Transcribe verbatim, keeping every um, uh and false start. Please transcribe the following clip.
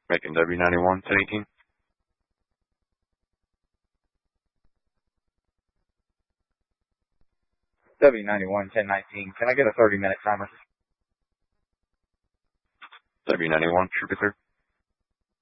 Making W ninety-one, ten eighteen. W ninety-one, ten nineteen. Can I get a thirty minute timer? W ninety-one, should be clear.